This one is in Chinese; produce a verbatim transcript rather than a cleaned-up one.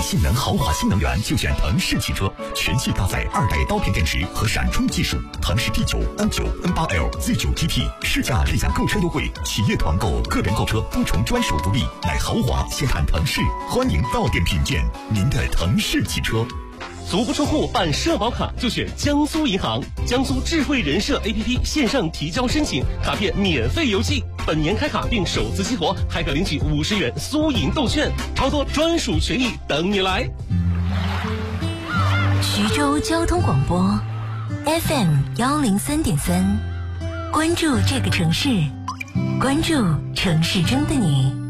性能豪华新能源就选腾势汽车，全系搭载二代刀片电池和闪充技术。腾势 D 九、N 九、N 八 L、Z 九 G T 试驾立享购车优惠，企业团购、个人购车多重专属福利。买豪华先看腾势，欢迎到店品鉴您的腾势汽车。 足不出户办社保卡就选江苏银行，江苏智慧人社 A P P 线上提交申请，卡片免费邮寄。本年开卡并首次激活，还可领取五十元苏银豆券，超多专属权益等你来。 徐州交通广播 F M 幺零三点三，关注这个城市，关注城市中的你。